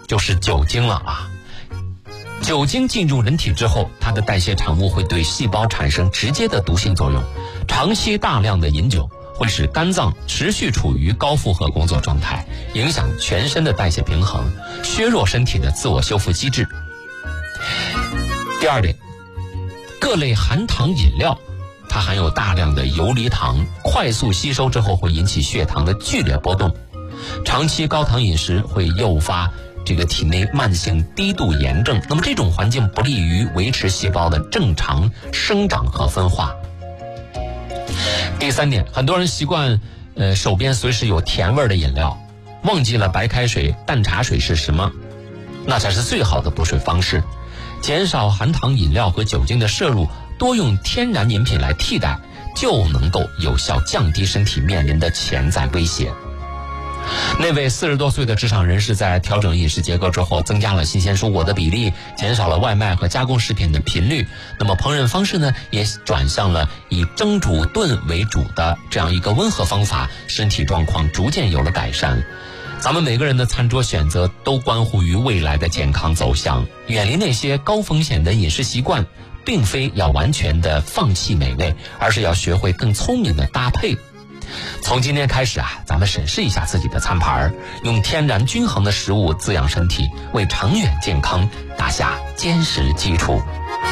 就是酒精了啊。酒精进入人体之后，它的代谢产物会对细胞产生直接的毒性作用。长期大量的饮酒会使肝脏持续处于高负荷工作状态，影响全身的代谢平衡，削弱身体的自我修复机制。第二点，各类含糖饮料它含有大量的游离糖，快速吸收之后会引起血糖的剧烈波动。长期高糖饮食会诱发这个体内慢性低度炎症，那么这种环境不利于维持细胞的正常生长和分化。第三点，很多人习惯手边随时有甜味的饮料，忘记了白开水、淡茶水是什么，那才是最好的补水方式。减少含糖饮料和酒精的摄入，多用天然饮品来替代，就能够有效降低身体面临的潜在威胁。那位40多岁的职场人士在调整饮食结构之后，增加了新鲜蔬果的比例，减少了外卖和加工食品的频率，那么烹饪方式呢，也转向了以蒸煮炖为主的这样一个温和方法，身体状况逐渐有了改善。咱们每个人的餐桌选择都关乎于未来的健康走向，远离那些高风险的饮食习惯，并非要完全的放弃美味，而是要学会更聪明的搭配。从今天开始啊，咱们审视一下自己的餐盘，用天然均衡的食物滋养身体，为长远健康打下坚实基础。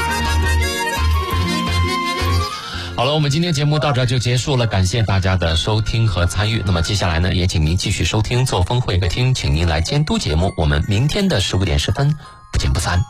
好了，我们今天节目到这就结束了，感谢大家的收听和参与。那么接下来呢，也请您继续收听作风会客厅，请您来监督节目。我们明天的15点10分不见不散。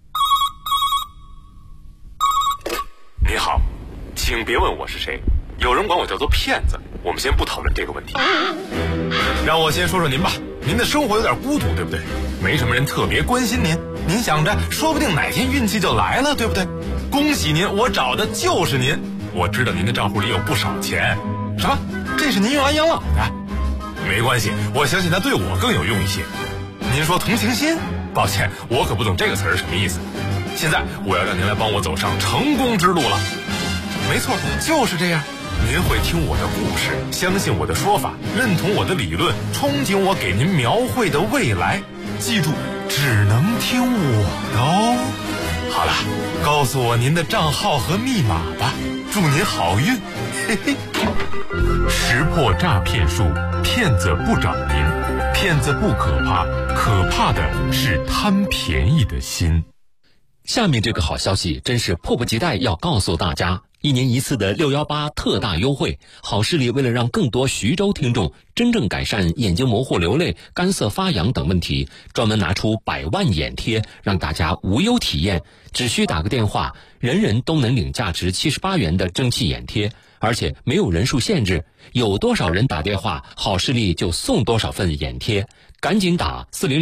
你好，请别问我是谁，有人管我叫做骗子。我们先不讨论这个问题，让我先说说您吧。您的生活有点孤独，对不对？没什么人特别关心您，您想着说不定哪天运气就来了，对不对？恭喜您，我找的就是您。我知道您的账户里有不少钱。什么？这是您用来养老的？没关系，我相信它对我更有用一些。您说同情心？抱歉，我可不懂这个词儿什么意思。现在我要让您来帮我走上成功之路了。没错，就是这样。您会听我的故事，相信我的说法，认同我的理论，憧憬我给您描绘的未来。记住，只能听我的哦。好了，告诉我您的账号和密码吧，祝您好运。嘿嘿。识破诈骗术，骗子不找您，骗子不可怕，可怕的是贪便宜的心。 下面这个好消息真是迫不及待要告诉大家，1年1次的618特大优惠，好视力为了让更多徐州听众真正改善眼睛模糊、流泪、干涩发痒等问题，专门拿出100万眼贴，让大家无忧体验。只需打个电话，人人都能领价值78元的蒸汽眼贴，而且没有人数限制，有多少人打电话，好视力就送多少份眼贴。赶紧打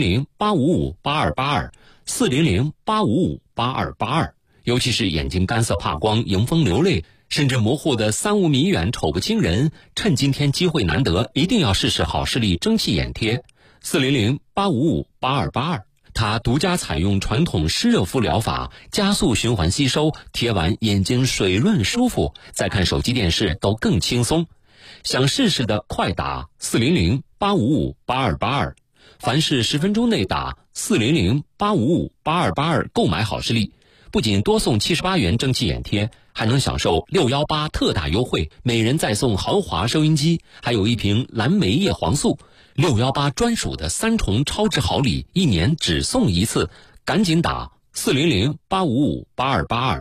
400-855-8282，400-855-8282。尤其是眼睛干涩怕光、迎风流泪，甚至模糊的3、5米远瞅不清人，趁今天机会难得，一定要试试好视力蒸汽眼贴。400-855-8282，它独家采用传统湿热敷疗法，加速循环吸收，贴完眼睛水润舒服，再看手机电视都更轻松。想试试的快打400-855-8282，凡是10分钟内打400-855-8282购买好视力，不仅多送78元蒸汽眼贴，还能享受618特大优惠，每人再送豪华收音机，还有一瓶蓝莓叶黄素，618专属的3重超值好礼，1年只送1次，赶紧打400-855-8282，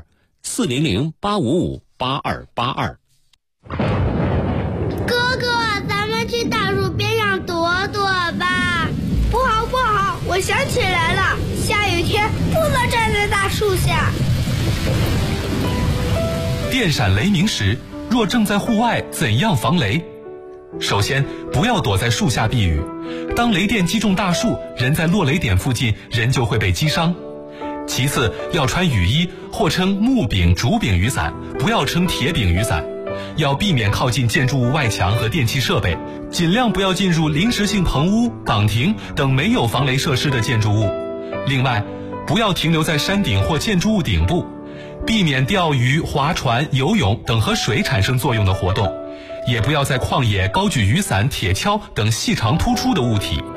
400-855-8282。 哥哥，咱们去大树边上躲躲吧。不好不好，我想起来了，下雨天不能站在大树下。 电闪雷鸣时，若正在户外，怎样防雷？首先，不要躲在树下避雨。当雷电击中大树，人在落雷点附近，人就会被击伤。其次，要穿雨衣，或称木柄、竹柄雨伞，不要称铁柄雨伞。要避免靠近建筑物外墙和电气设备，尽量不要进入临时性棚屋、岗亭等没有防雷设施的建筑物。另外，不要停留在山顶或建筑物顶部，避免钓鱼、划船、游泳等和水产生作用的活动，也不要在旷野高举雨伞、铁锹等细长突出的物体。